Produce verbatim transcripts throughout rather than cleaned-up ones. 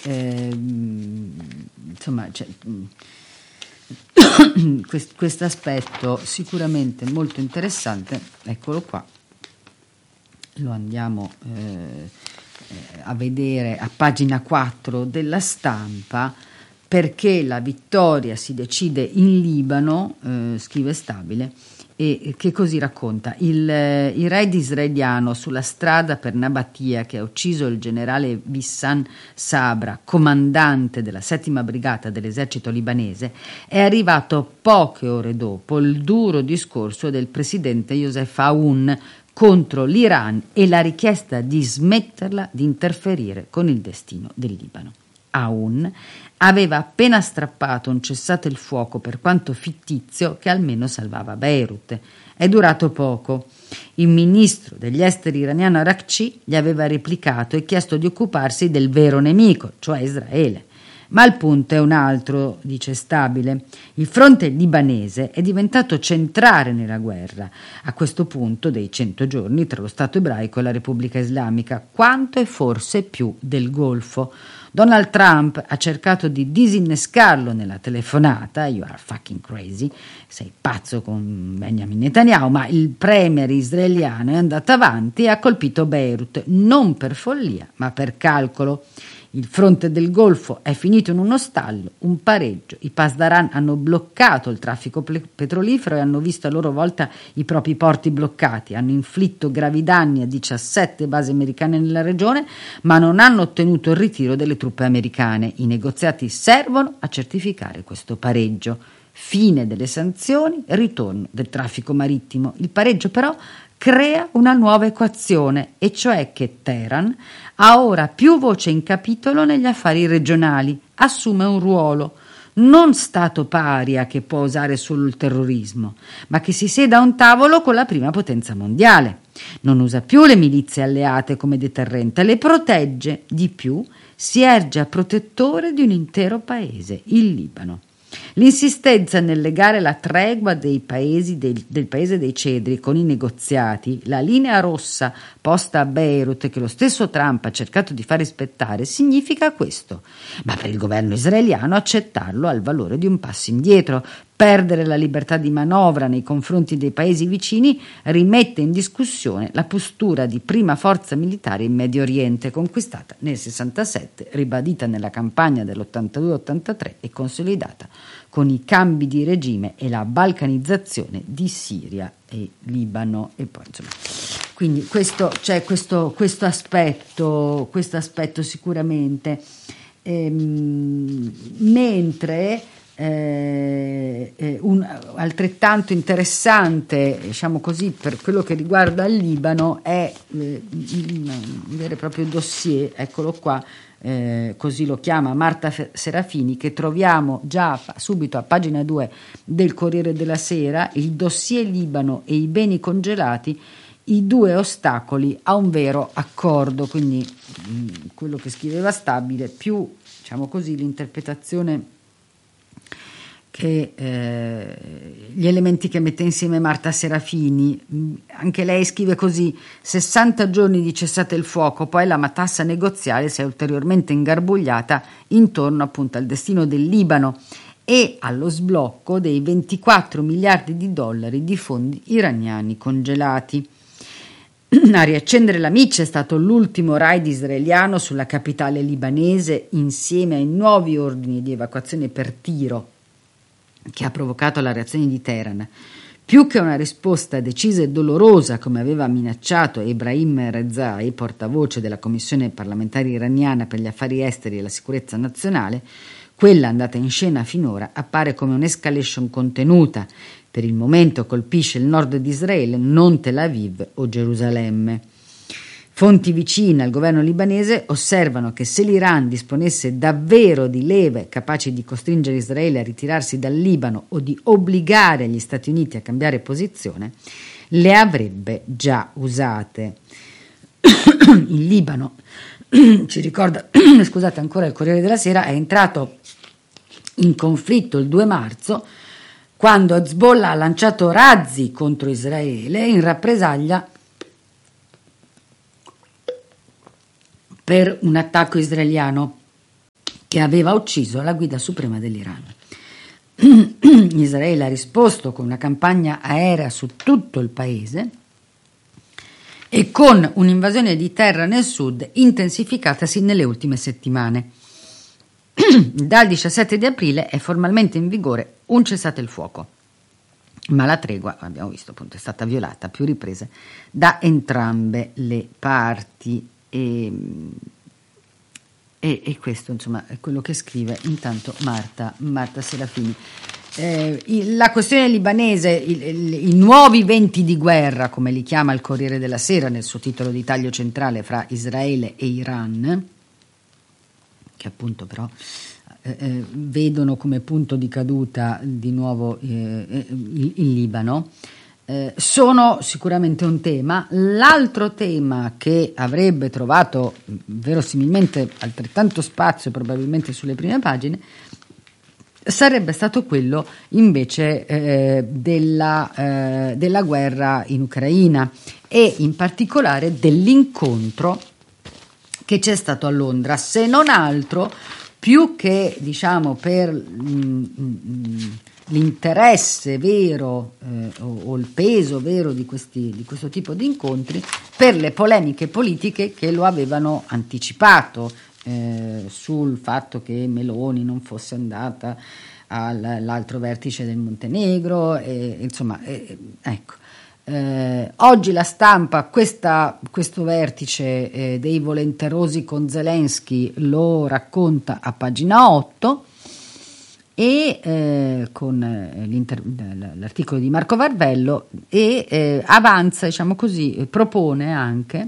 eh, insomma c'è questo aspetto sicuramente molto interessante. Eccolo qua, lo andiamo eh, a vedere a pagina quattro della Stampa. Perché la vittoria si decide in Libano, eh, scrive Stabile, e che così racconta: il, il raid israeliano sulla strada per Nabatia, che ha ucciso il generale Wissam Sabra, comandante della settima brigata dell'esercito libanese, è arrivato poche ore dopo il duro discorso del presidente Youssef Aoun contro l'Iran e la richiesta di smetterla di interferire con il destino del Libano. Aoun aveva appena strappato un cessate il fuoco, per quanto fittizio, che almeno salvava Beirut. È durato poco. Il ministro degli esteri iraniano Araghchi gli aveva replicato e chiesto di occuparsi del vero nemico, cioè Israele. Ma il punto è un altro, dice Stabile. Il fronte libanese è diventato centrale nella guerra, a questo punto dei cento giorni tra lo Stato ebraico e la Repubblica Islamica, quanto e forse più del Golfo. Donald Trump ha cercato di disinnescarlo nella telefonata, you are fucking crazy, sei pazzo con Benjamin Netanyahu, ma il premier israeliano è andato avanti e ha colpito Beirut, non per follia, ma per calcolo. Il fronte del Golfo è finito in uno stallo, un pareggio. I Pasdaran hanno bloccato il traffico ple- petrolifero e hanno visto a loro volta i propri porti bloccati. Hanno inflitto gravi danni a diciassette basi americane nella regione, ma non hanno ottenuto il ritiro delle truppe americane. I negoziati servono a certificare questo pareggio. Fine delle sanzioni, ritorno del traffico marittimo. Il pareggio però crea una nuova equazione, e cioè che Teheran ha ora più voce in capitolo negli affari regionali, assume un ruolo, non stato paria che può usare solo il terrorismo, ma che si sieda a un tavolo con la prima potenza mondiale. Non usa più le milizie alleate come deterrente, le protegge, di più si erge a protettore di un intero paese, il Libano. L'insistenza nel legare la tregua dei paesi del, del paese dei cedri con i negoziati, la linea rossa posta a Beirut che lo stesso Trump ha cercato di far rispettare, significa questo. Ma per il governo israeliano accettarlo ha il valore di un passo indietro. Perdere la libertà di manovra nei confronti dei paesi vicini rimette in discussione la postura di prima forza militare in Medio Oriente, conquistata nel sessantasette, ribadita nella campagna dell'ottantadue ottantatré e consolidata con i cambi di regime e la balcanizzazione di Siria e Libano. E poi, insomma, quindi questo, c'è questo, questo aspetto, questo aspetto sicuramente. Ehm, mentre Eh, eh, un altrettanto interessante, diciamo così, per quello che riguarda il Libano è eh, un vero e proprio dossier, eccolo qua, eh, così lo chiama Marta Serafini, che troviamo già subito a pagina due del Corriere della Sera, il dossier Libano e i beni congelati, i due ostacoli a un vero accordo. Quindi mh, quello che scriveva Stabile, più, diciamo così, l'interpretazione che eh, gli elementi che mette insieme Marta Serafini. Anche lei scrive così: sessanta giorni di cessate il fuoco, poi la matassa negoziale si è ulteriormente ingarbugliata intorno appunto al destino del Libano e allo sblocco dei ventiquattro miliardi di dollari di fondi iraniani congelati. A riaccendere la miccia è stato l'ultimo raid israeliano sulla capitale libanese, insieme ai nuovi ordini di evacuazione per tiro che ha provocato la reazione di Teheran. Più che una risposta decisa e dolorosa, come aveva minacciato Ebrahim Rezaei, portavoce della Commissione parlamentare iraniana per gli affari esteri e la sicurezza nazionale, quella andata in scena finora appare come un'escalation contenuta. Per il momento colpisce il nord di Israele, non Tel Aviv o Gerusalemme. Fonti vicine al governo libanese osservano che se l'Iran disponesse davvero di leve capaci di costringere Israele a ritirarsi dal Libano o di obbligare gli Stati Uniti a cambiare posizione, le avrebbe già usate. Il Libano, ci ricorda, scusate ancora il Corriere della Sera, è entrato in conflitto il due marzo quando Hezbollah ha lanciato razzi contro Israele in rappresaglia per un attacco israeliano. che aveva ucciso la guida suprema dell'Iran. Israele ha risposto con una campagna aerea su tutto il paese e con un'invasione di terra nel sud intensificatasi nelle ultime settimane. Dal diciassette di aprile è formalmente in vigore un cessate il fuoco, ma la tregua, abbiamo visto appunto, è stata violata a più riprese da entrambe le parti e, e, e questo insomma è quello che scrive intanto Marta, Marta Serafini. Eh, la questione libanese, i, i, i nuovi venti di guerra, come li chiama il Corriere della Sera nel suo titolo di taglio centrale, fra Israele e Iran, che appunto però eh, eh, vedono come punto di caduta di nuovo eh, il, il Libano, eh, sono sicuramente un tema. L'altro tema che avrebbe trovato verosimilmente altrettanto spazio probabilmente sulle prime pagine sarebbe stato quello invece eh, della, eh, della guerra in Ucraina e in particolare dell'incontro che c'è stato a Londra, se non altro più che diciamo per mm, mm, l'interesse vero eh, o, o il peso vero di, questi, di questo tipo di incontri, per le polemiche politiche che lo avevano anticipato eh, sul fatto che Meloni non fosse andata all'altro vertice del Montenegro, e, insomma eh, ecco. Eh, oggi la stampa questa, questo vertice eh, dei volenterosi con Zelensky lo racconta a pagina otto e eh, con eh, l'articolo di Marco Varvello e eh, avanza, diciamo così, propone anche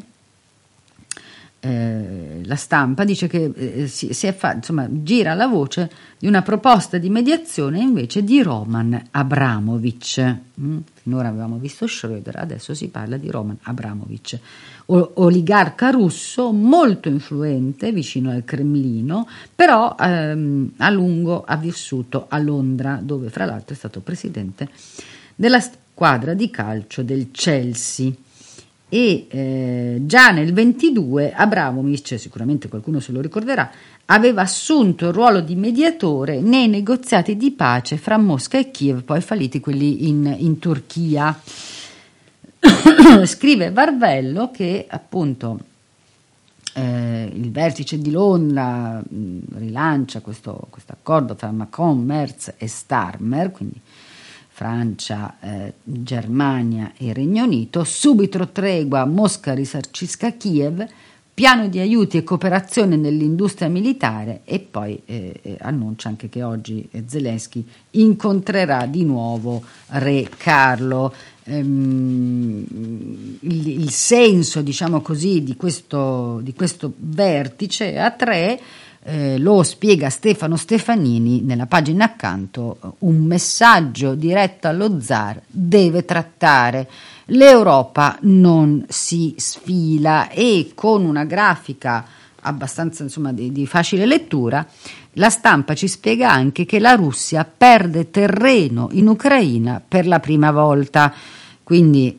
eh, la stampa, dice che eh, si, si è fa, insomma, gira la voce di una proposta di mediazione invece di Roman Abramovich. Mm? Finora avevamo visto Schröder, adesso si parla di Roman Abramovich, o- oligarca russo molto influente vicino al Cremlino, però ehm, a lungo ha vissuto a Londra, dove fra l'altro è stato presidente della squadra di calcio del Chelsea. E eh, già nel ventidue Abramovich, sicuramente qualcuno se lo ricorderà, aveva assunto il ruolo di mediatore nei negoziati di pace fra Mosca e Kiev, poi falliti quelli in, in Turchia. Scrive Varvello che appunto eh, il vertice di Londra mh, rilancia questo accordo tra Macron, Merz e Starmer, quindi Francia, eh, Germania e Regno Unito, subito tregua, Mosca risarcisca Kiev, piano di aiuti e cooperazione nell'industria militare e poi eh, eh, annuncia anche che oggi eh, Zelensky incontrerà di nuovo Re Carlo. Ehm, il, il senso, diciamo così, di questo, di questo vertice a tre Eh, lo spiega Stefano Stefanini nella pagina accanto. Un messaggio diretto allo zar deve trattare, l'Europa non si sfila, e con una grafica abbastanza insomma di, di facile lettura la stampa ci spiega anche che la Russia perde terreno in Ucraina per la prima volta. Quindi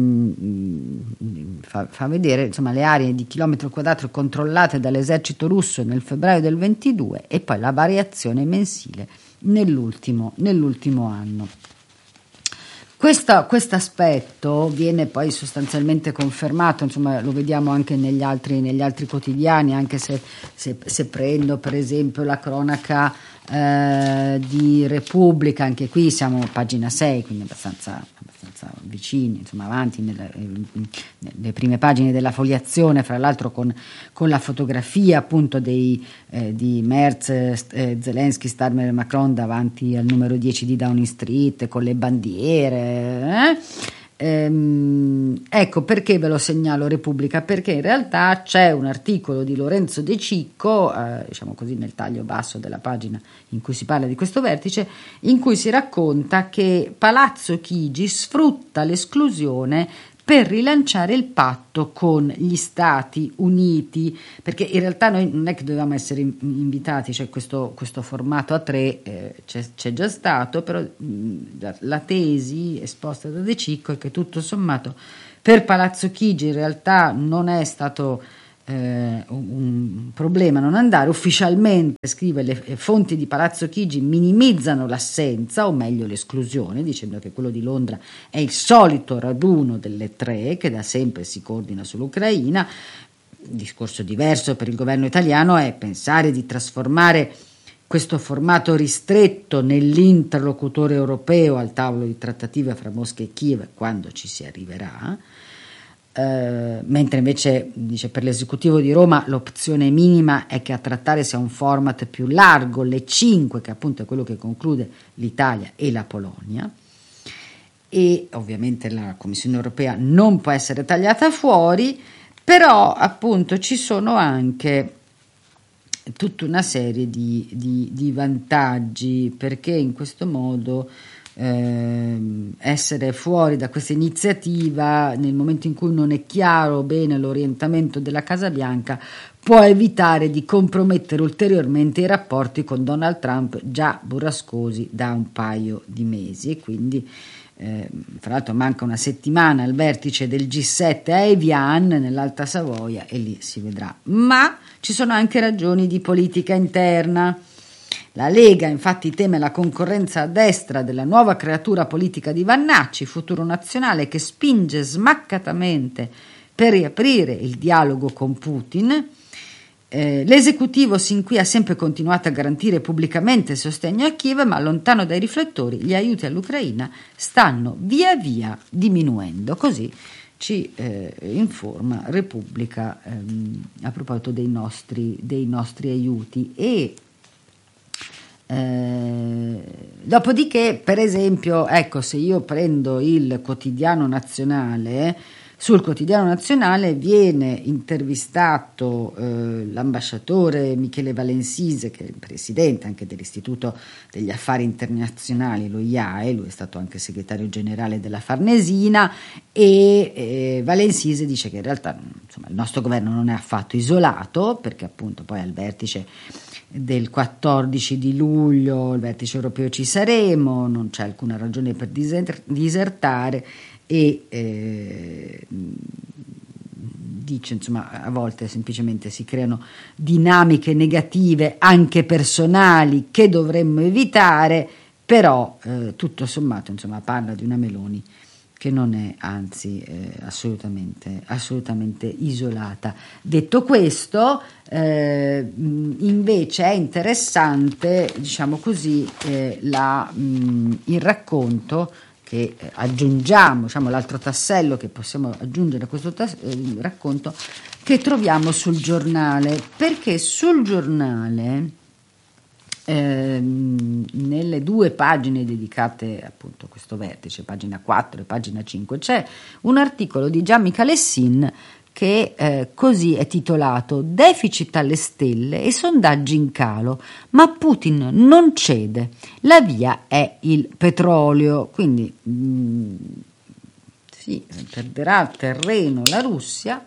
mh, fa, fa vedere insomma le aree di chilometro quadrato controllate dall'esercito russo nel febbraio del ventidue e poi la variazione mensile nell'ultimo, nell'ultimo anno. Questo aspetto viene poi sostanzialmente confermato, insomma lo vediamo anche negli altri, negli altri quotidiani, anche se, se, se prendo per esempio la cronaca eh, di Repubblica, anche qui siamo a pagina sei, quindi abbastanza, abbastanza vicini, insomma avanti nelle, nelle prime pagine della foliazione, fra l'altro con, con la fotografia appunto dei, eh, di Merz, eh, Zelensky, Starmer e Macron davanti al numero dieci di Downing Street con le bandiere. Eh? Ehm, ecco perché ve lo segnalo Repubblica, perché in realtà c'è un articolo di Lorenzo De Cicco, eh, diciamo così nel taglio basso della pagina in cui si parla di questo vertice, in cui si racconta che Palazzo Chigi sfrutta l'esclusione per rilanciare il patto con gli Stati Uniti, perché in realtà noi non è che dovevamo essere invitati, cioè questo, questo formato a tre eh, c'è, c'è già stato, però mh, la, la tesi esposta da De Cicco è che tutto sommato per Palazzo Chigi in realtà non è stato eh, un problema non andare. Ufficialmente, scrive, le fonti di Palazzo Chigi minimizzano l'assenza, o meglio l'esclusione, dicendo che quello di Londra è il solito raduno delle tre che da sempre si coordina sull'Ucraina. Un discorso diverso per il governo italiano è pensare di trasformare questo formato ristretto nell'interlocutore europeo al tavolo di trattative fra Mosca e Kiev, quando ci si arriverà, eh, mentre invece, dice, per l'esecutivo di Roma l'opzione minima è che a trattare sia un format più largo, le cinque, che appunto è quello che conclude l'Italia e la Polonia, e ovviamente la Commissione europea non può essere tagliata fuori, però appunto ci sono anche tutta una serie di, di, di vantaggi, perché in questo modo eh, essere fuori da questa iniziativa nel momento in cui non è chiaro bene l'orientamento della Casa Bianca può evitare di compromettere ulteriormente i rapporti con Donald Trump, già burrascosi da un paio di mesi. E quindi Eh, fra l'altro manca una settimana al vertice del G sette a Evian nell'Alta Savoia e lì si vedrà, ma ci sono anche ragioni di politica interna. La Lega infatti teme la concorrenza a destra della nuova creatura politica di Vannacci, Futuro Nazionale, che spinge smaccatamente per riaprire il dialogo con Putin. Eh, l'esecutivo sin qui ha sempre continuato a garantire pubblicamente il sostegno a Kiev, ma lontano dai riflettori gli aiuti all'Ucraina stanno via via diminuendo. Così ci eh, informa Repubblica ehm, a proposito dei nostri, dei nostri aiuti. E eh, dopodiché, per esempio, ecco, se io prendo il Quotidiano Nazionale, sul Quotidiano Nazionale viene intervistato eh, l'ambasciatore Michele Valensise, che è il presidente anche dell'Istituto degli Affari Internazionali, lo I A E, lui è stato anche segretario generale della Farnesina, e eh, Valensise dice che in realtà, insomma, il nostro governo non è affatto isolato, perché appunto poi al vertice del quattordici di luglio, il vertice europeo, ci saremo, non c'è alcuna ragione per diser- disertare, e eh, dice, insomma, a volte semplicemente si creano dinamiche negative anche personali che dovremmo evitare, però eh, tutto sommato, insomma, parla di una Meloni che non è anzi eh, assolutamente, assolutamente isolata. Detto questo, eh, invece è interessante, diciamo così, eh, la, mh, il racconto che aggiungiamo, diciamo, l'altro tassello che possiamo aggiungere a questo tas- eh, racconto, che troviamo sul Giornale, perché sul Giornale ehm, nelle due pagine dedicate appunto a questo vertice, pagina quattro e pagina cinque, c'è un articolo di Gianmica Lessin che eh, così è titolato: Deficit alle stelle e sondaggi in calo, ma Putin non cede, la via è il petrolio. Quindi mh, sì, perderà terreno la Russia,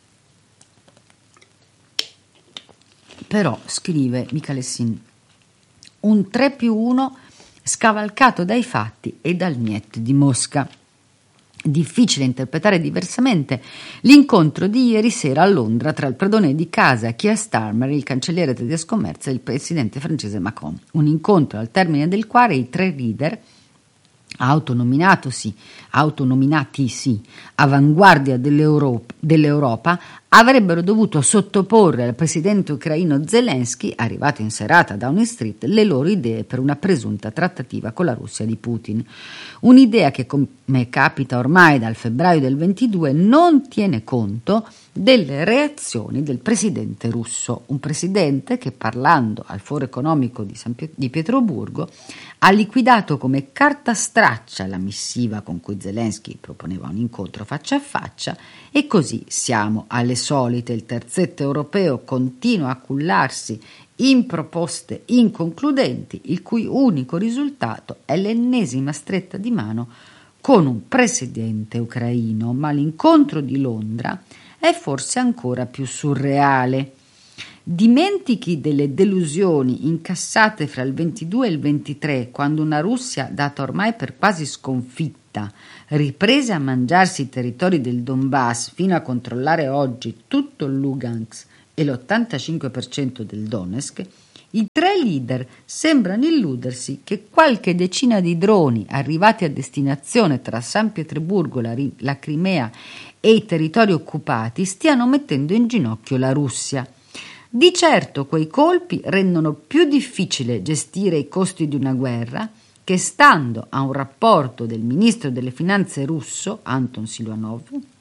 però, scrive Mica Lessin, un tre più uno scavalcato dai fatti e dal niet di Mosca. Difficile interpretare diversamente l'incontro di ieri sera a Londra tra il padrone di casa Keir Starmer, il cancelliere tedesco Merz, e il presidente francese Macron. Un incontro al termine del quale i tre leader, autonominatosi, autonominatisi avanguardia dell'Europa, dell'Europa, avrebbero dovuto sottoporre al presidente ucraino Zelensky, arrivato in serata a Downing Street, le loro idee per una presunta trattativa con la Russia di Putin. Un'idea che, come capita ormai dal febbraio del ventidue, non tiene conto delle reazioni del presidente russo, un presidente che, parlando al Foro economico di, San Piet- di Pietroburgo, ha liquidato come carta straccia la missiva con cui Zelensky proponeva un incontro faccia a faccia, e così siamo alle solite. Il terzetto europeo continua a cullarsi in proposte inconcludenti, il cui unico risultato è l'ennesima stretta di mano con un presidente ucraino, ma l'incontro di Londra è forse ancora più surreale. Dimentichi delle delusioni incassate fra il ventidue e il ventitré, quando una Russia data ormai per quasi sconfitta sconfitta, riprese a mangiarsi i territori del Donbass fino a controllare oggi tutto il Lugansk e l'ottantacinque per cento del Donetsk, i tre leader sembrano illudersi che qualche decina di droni arrivati a destinazione tra San Pietroburgo, la, la Crimea e i territori occupati stiano mettendo in ginocchio la Russia. Di certo quei colpi rendono più difficile gestire i costi di una guerra che, stando a un rapporto del ministro delle finanze russo, Anton Siluanov,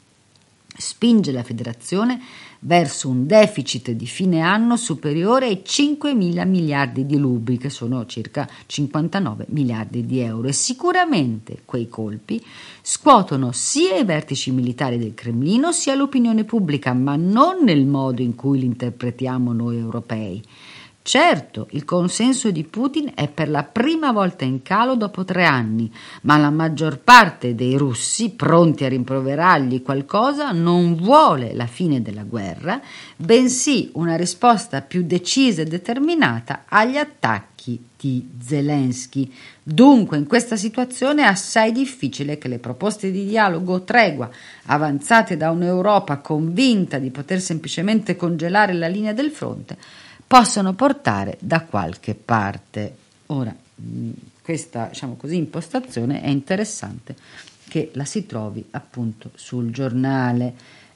spinge la federazione verso un deficit di fine anno superiore ai cinquemila miliardi di rubli, che sono circa cinquantanove miliardi di euro, e sicuramente quei colpi scuotono sia i vertici militari del Cremlino sia l'opinione pubblica, ma non nel modo in cui li interpretiamo noi europei. Certo, il consenso di Putin è per la prima volta in calo dopo tre anni, ma la maggior parte dei russi, pronti a rimproverargli qualcosa, non vuole la fine della guerra, bensì una risposta più decisa e determinata agli attacchi di Zelensky. Dunque, in questa situazione è assai difficile che le proposte di dialogo o tregua avanzate da un'Europa convinta di poter semplicemente congelare la linea del fronte possano portare da qualche parte. Ora, questa, diciamo così, impostazione è interessante che la si trovi appunto sul giornale.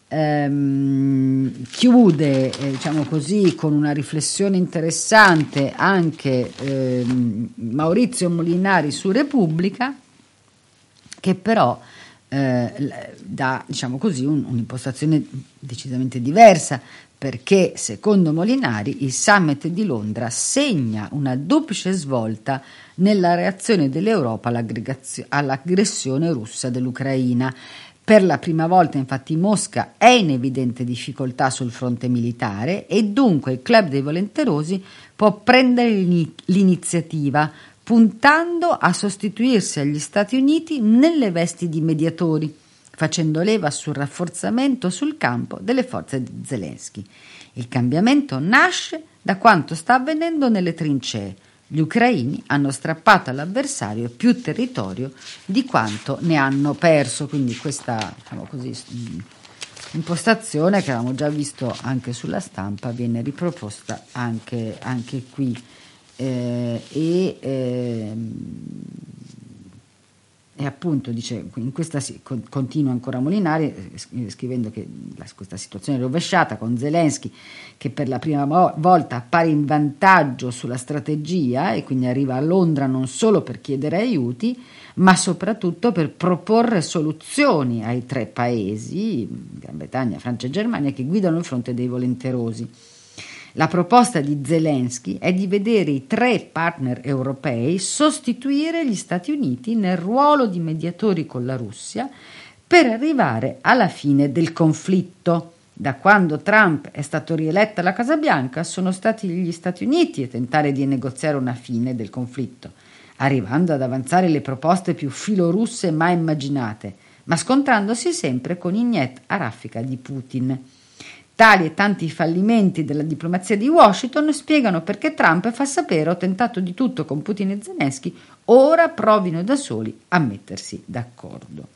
Ehm, chiude, eh, diciamo così, con una riflessione interessante anche ehm, Maurizio Molinari su Repubblica, che però eh, dà, diciamo così, un, un'impostazione decisamente diversa, perché secondo Molinari il summit di Londra segna una duplice svolta nella reazione dell'Europa all'aggressione russa dell'Ucraina. Per la prima volta, infatti, Mosca è in evidente difficoltà sul fronte militare e dunque il club dei volenterosi può prendere l'iniziativa, puntando a sostituirsi agli Stati Uniti nelle vesti di mediatori, facendo leva sul rafforzamento sul campo delle forze di Zelensky. Il cambiamento nasce da quanto sta avvenendo nelle trincee. Gli ucraini hanno strappato all'avversario più territorio di quanto ne hanno perso, quindi questa, diciamo così, impostazione che avevamo già visto anche sulla stampa viene riproposta anche, anche qui eh, e eh, E appunto dice, in questa continua ancora Molinari scrivendo che la, questa situazione è rovesciata con Zelensky che per la prima volta appare in vantaggio sulla strategia e quindi arriva a Londra non solo per chiedere aiuti ma soprattutto per proporre soluzioni ai tre paesi, Gran Bretagna, Francia e Germania, che guidano il fronte dei volenterosi. La proposta di Zelensky è di vedere i tre partner europei sostituire gli Stati Uniti nel ruolo di mediatori con la Russia per arrivare alla fine del conflitto. Da quando Trump è stato rieletto alla Casa Bianca sono stati gli Stati Uniti a tentare di negoziare una fine del conflitto, arrivando ad avanzare le proposte più filorusse mai immaginate, ma scontrandosi sempre con ignat a raffica di Putin. Tali e tanti fallimenti della diplomazia di Washington spiegano perché Trump fa sapere ho tentato di tutto con Putin e Zelensky, ora provino da soli a mettersi d'accordo.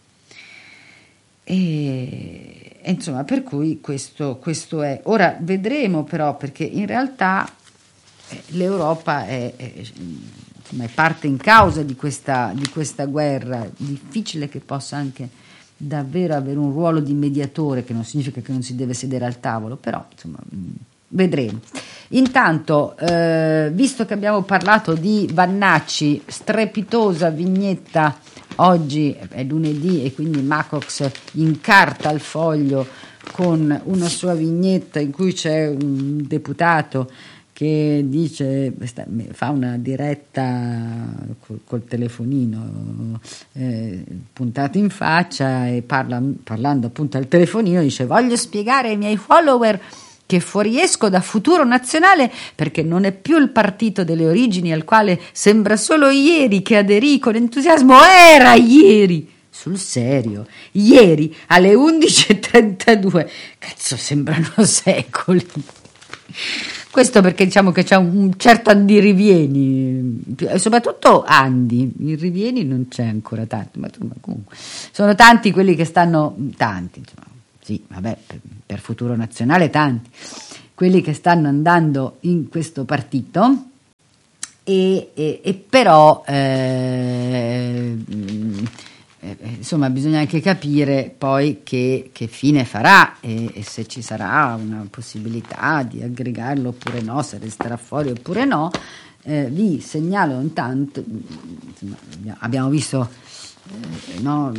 E, e insomma, per cui questo, questo è. Ora vedremo però, perché in realtà eh, l'Europa è, è, insomma, è parte in causa di questa, di questa guerra, difficile che possa anche davvero avere un ruolo di mediatore, che non significa che non si deve sedere al tavolo, però insomma vedremo. Intanto, eh, visto che abbiamo parlato di Vannacci, strepitosa vignetta, oggi è lunedì e quindi Macox incarta il foglio con una sua vignetta in cui c'è un deputato che dice, fa una diretta col, col telefonino eh, puntato in faccia e parla, parlando appunto al telefonino dice: voglio spiegare ai miei follower che fuoriesco da Futuro Nazionale perché non è più il partito delle origini al quale sembra solo ieri che aderì con entusiasmo. Era ieri, sul serio, ieri alle undici e trentadue, cazzo, sembrano secoli. Questo perché diciamo che c'è un, un certo andirivieni, e soprattutto Andi, il rivieni non c'è ancora tanto, ma comunque sono tanti quelli che stanno, tanti, insomma, sì, vabbè, per, per Futuro Nazionale tanti, quelli che stanno andando in questo partito. E, e, e però eh, eh, insomma bisogna anche capire poi che, che fine farà e, e se ci sarà una possibilità di aggregarlo oppure no, se resterà fuori oppure no. Eh, vi segnalo intanto, insomma, abbiamo visto eh, no,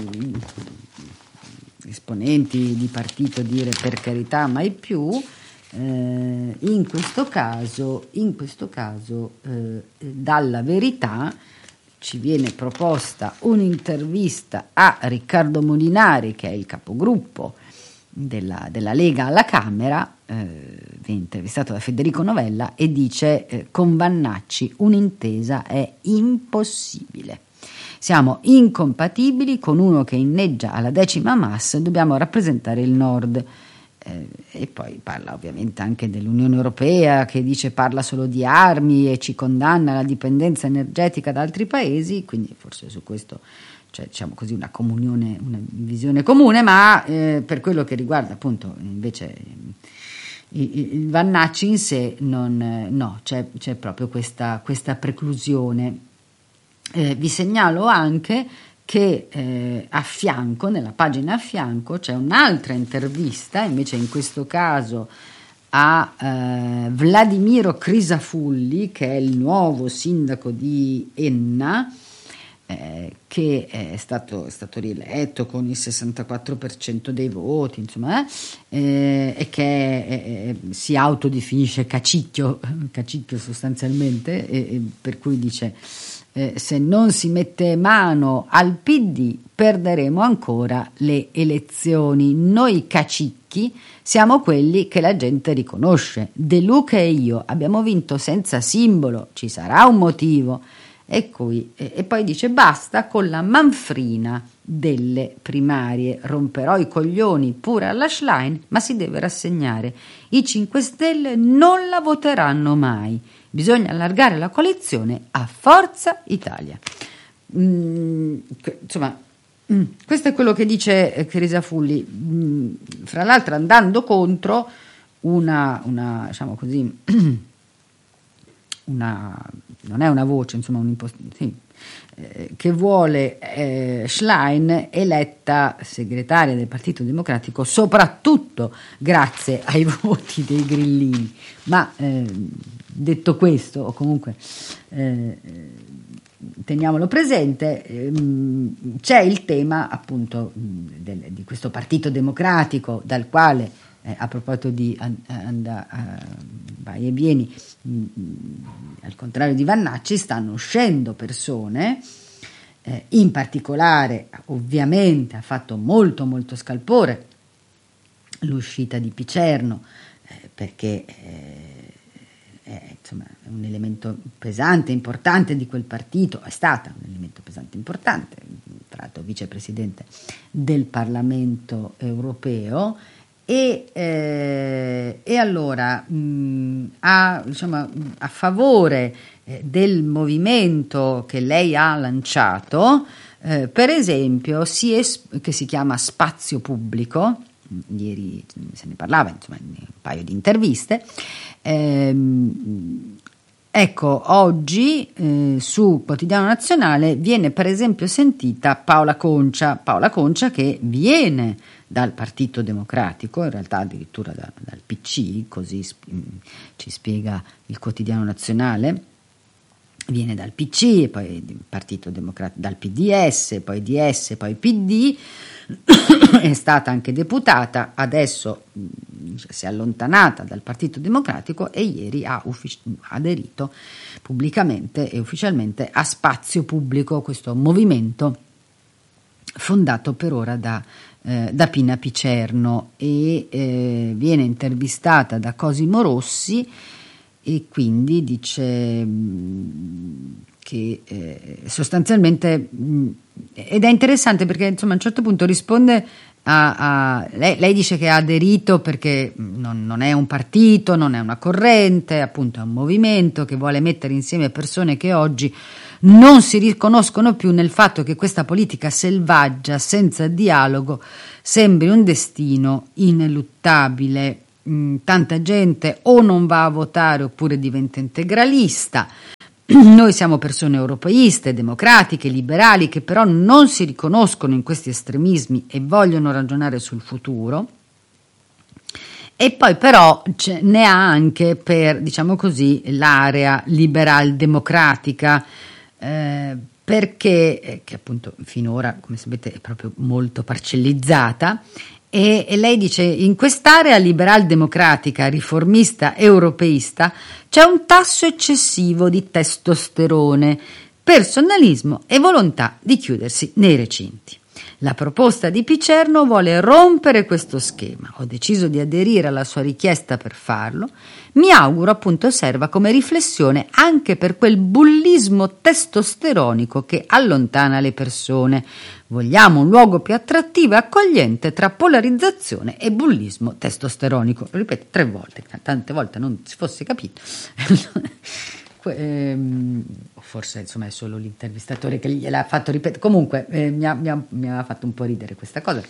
esponenti di partito dire per carità mai più. Eh, in questo caso, in questo caso eh, dalla Verità ci viene proposta un'intervista a Riccardo Molinari, che è il capogruppo della, della Lega alla Camera, eh, viene intervistato da Federico Novella e dice eh, con Vannacci un'intesa è impossibile. Siamo incompatibili con uno che inneggia alla decima Mas, dobbiamo rappresentare il Nord. Eh, e poi parla ovviamente anche dell'Unione Europea, che dice parla solo di armi e ci condanna alla dipendenza energetica da altri paesi, quindi forse su questo c'è, diciamo così, una comunione, una visione comune, ma eh, per quello che riguarda appunto invece il, il Vannacci in sé non, no, c'è, c'è proprio questa, questa preclusione. Eh, vi segnalo anche che eh, a fianco, nella pagina a fianco, c'è un'altra intervista, invece in questo caso a eh, Vladimiro Crisafulli, che è il nuovo sindaco di Enna, eh, che è stato, è stato rieletto con il sessantaquattro per cento dei voti, insomma, eh, e che eh, si autodefinisce cacicchio, cacicchio sostanzialmente, e, e per cui dice Eh, se non si mette mano al P D perderemo ancora le elezioni. Noi cacicchi siamo quelli che la gente riconosce. De Luca e io abbiamo vinto senza simbolo, ci sarà un motivo. E, qui, e, e poi dice basta con la manfrina delle primarie, romperò i coglioni pure alla Schlein, ma si deve rassegnare. I cinque Stelle non la voteranno mai. Bisogna allargare la coalizione a Forza Italia. Mm, insomma, mm, questo è quello che dice Crisafulli, mm, fra l'altro andando contro una, una diciamo così, una, non è una voce, insomma, un impost- sì, eh, che vuole eh, Schlein eletta segretaria del Partito Democratico soprattutto grazie ai voti dei grillini. Ma eh, detto questo, o comunque eh, teniamolo presente, ehm, c'è il tema appunto del, di questo Partito Democratico dal quale eh, a proposito di and, vai e vieni, mh, al contrario di Vannacci, stanno uscendo persone, eh, in particolare ovviamente ha fatto molto molto scalpore l'uscita di Picerno, eh, perché eh, è, insomma, è un elemento pesante, importante di quel partito, è stata un elemento pesante, importante, tra l'altro vicepresidente del Parlamento europeo. E, eh, e allora mh, a, diciamo, a favore eh, del movimento che lei ha lanciato, eh, per esempio, si es- che si chiama Spazio Pubblico, ieri se ne parlava, insomma, in un paio di interviste. Ehm, ecco, oggi eh, su Quotidiano Nazionale viene per esempio sentita Paola Concia, Paola Concia che viene dal Partito Democratico, in realtà addirittura da, dal P C, così sp- ci spiega il Quotidiano Nazionale, viene dal P C, poi Partito Democratico, dal P D S, poi D S, poi P D, è stata anche deputata, adesso mh, si è allontanata dal Partito Democratico e ieri ha uffic- aderito pubblicamente e ufficialmente a Spazio Pubblico, questo movimento fondato per ora da Eh, da Pina Picerno, e eh, viene intervistata da Cosimo Rossi e quindi dice mh, che eh, sostanzialmente mh, ed è interessante perché insomma a un certo punto risponde ha, ha, lei, lei dice che ha aderito perché non, non è un partito, non è una corrente, appunto è un movimento che vuole mettere insieme persone che oggi non si riconoscono più nel fatto che questa politica selvaggia, senza dialogo, sembri un destino ineluttabile. Mm, tanta gente o non va a votare oppure diventa integralista. Noi siamo persone europeiste, democratiche, liberali, che però non si riconoscono in questi estremismi e vogliono ragionare sul futuro. E poi però ce ne ha anche per, diciamo così, l'area liberal-democratica, eh, perché, eh, che appunto finora, come sapete, è proprio molto parcellizzata. E, e lei dice: in quest'area liberal-democratica, riformista, europeista c'è un tasso eccessivo di testosterone, personalismo e volontà di chiudersi nei recinti. La proposta di Picerno vuole rompere questo schema. Ho deciso di aderire alla sua richiesta per farlo. Mi auguro appunto serva come riflessione anche per quel bullismo testosteronico che allontana le persone. Vogliamo un luogo più attrattivo e accogliente tra polarizzazione e bullismo testosteronico. Lo ripeto tre volte, tante volte non si fosse capito. ehm, forse insomma è solo l'intervistatore che gliel'ha fatto ripetere. Comunque eh, mi, ha, mi, ha, mi ha fatto un po' ridere questa cosa,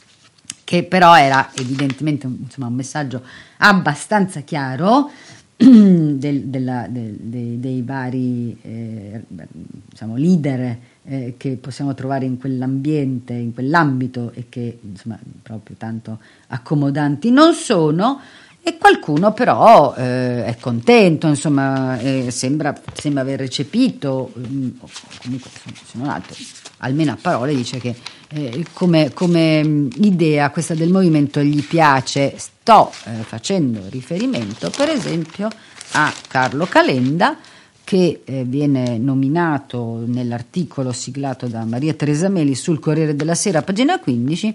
che però era evidentemente un, insomma, un messaggio abbastanza chiaro del, della, del, dei, dei vari eh, diciamo, leader eh, che possiamo trovare in quell'ambiente, in quell'ambito, e che insomma proprio tanto accomodanti non sono. E qualcuno però eh, è contento, insomma, eh, sembra, sembra aver recepito, mh, o comunque se non altro, almeno a parole dice che eh, come, come mh, idea questa del movimento gli piace. Sto eh, facendo riferimento per esempio a Carlo Calenda, che eh, viene nominato nell'articolo siglato da Maria Teresa Meli sul Corriere della Sera, pagina quindici,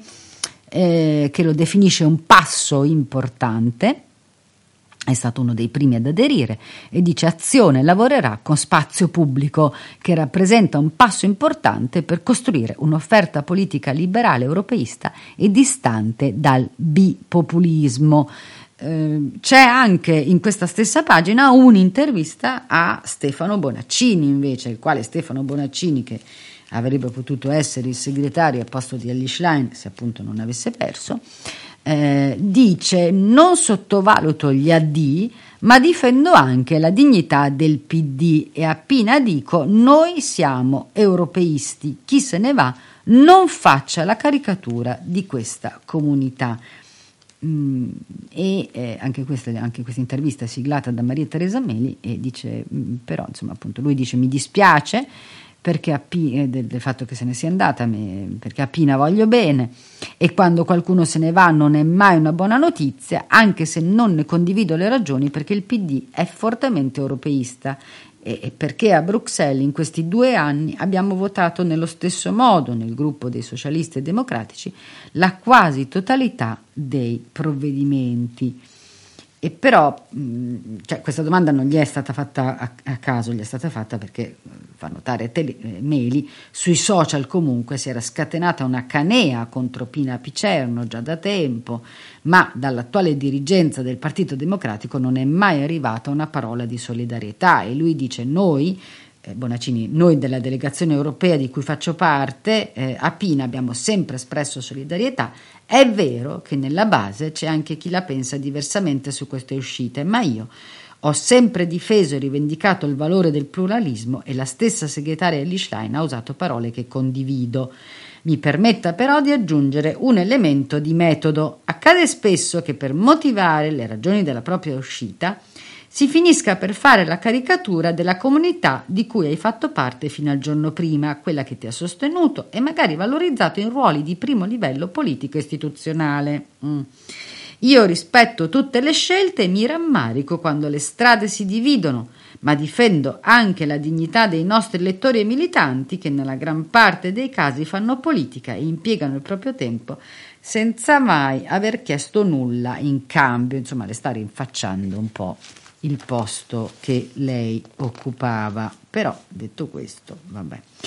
Eh, che lo definisce un passo importante. È stato uno dei primi ad aderire e dice: Azione lavorerà con Spazio Pubblico, che rappresenta un passo importante per costruire un'offerta politica liberale europeista e distante dal bipopulismo. Eh, c'è anche in questa stessa pagina un'intervista a Stefano Bonaccini, invece, il quale Stefano Bonaccini, che avrebbe potuto essere il segretario al posto di Elly Schlein se appunto non avesse perso, eh, dice: non sottovaluto gli A D, ma difendo anche la dignità del P D, e a Pina dico: noi siamo europeisti, chi se ne va non faccia la caricatura di questa comunità. Mm, e eh, anche questa anche questa intervista è siglata da Maria Teresa Meli, e dice mm, però insomma appunto lui dice: mi dispiace perché a P- del, del fatto che se ne sia andata, me, perché a Pina voglio bene, e quando qualcuno se ne va non è mai una buona notizia, anche se non ne condivido le ragioni, perché il P D è fortemente europeista e, e perché a Bruxelles in questi due anni abbiamo votato nello stesso modo, nel gruppo dei socialisti e democratici, la quasi totalità dei provvedimenti. E però mh, cioè, questa domanda non gli è stata fatta a, a caso, gli è stata fatta perché, fa notare tele, eh, Meli, sui social comunque si era scatenata una canea contro Pina Picerno già da tempo, ma dall'attuale dirigenza del Partito Democratico non è mai arrivata una parola di solidarietà. E lui dice: noi, eh, Bonaccini, noi della delegazione europea di cui faccio parte, eh, a Pina abbiamo sempre espresso solidarietà. È vero che nella base c'è anche chi la pensa diversamente su queste uscite, ma io ho sempre difeso e rivendicato il valore del pluralismo, e la stessa segretaria Elly Schlein ha usato parole che condivido. Mi permetta però di aggiungere un elemento di metodo. Accade spesso che per motivare le ragioni della propria uscita si finisca per fare la caricatura della comunità di cui hai fatto parte fino al giorno prima, quella che ti ha sostenuto e magari valorizzato in ruoli di primo livello politico e istituzionale. Mm. Io rispetto tutte le scelte e mi rammarico quando le strade si dividono, ma difendo anche la dignità dei nostri elettori e militanti, che nella gran parte dei casi fanno politica e impiegano il proprio tempo senza mai aver chiesto nulla in cambio. Insomma, le sta rinfacciando un po' il posto che lei occupava. Però detto questo, vabbè,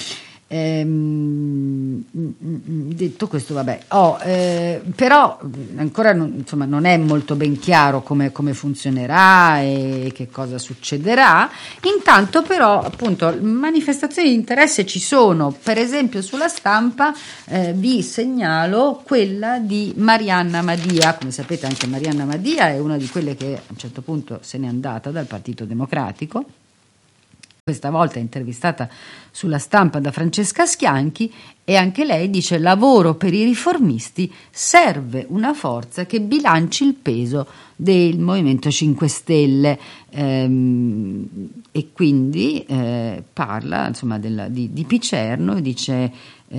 Ehm, detto questo, vabbè, oh, eh, però ancora non, insomma, non è molto ben chiaro come, come funzionerà e che cosa succederà. Intanto, però, appunto, manifestazioni di interesse ci sono. Per esempio, sulla Stampa eh, vi segnalo quella di Marianna Madia. Come sapete, anche Marianna Madia è una di quelle che a un certo punto se n'è andata dal Partito Democratico. Questa volta è intervistata sulla Stampa da Francesca Schianchi e anche lei dice: lavoro per i riformisti, serve una forza che bilanci il peso del Movimento cinque Stelle, ehm, e quindi eh, parla insomma della, di, di Picerno e dice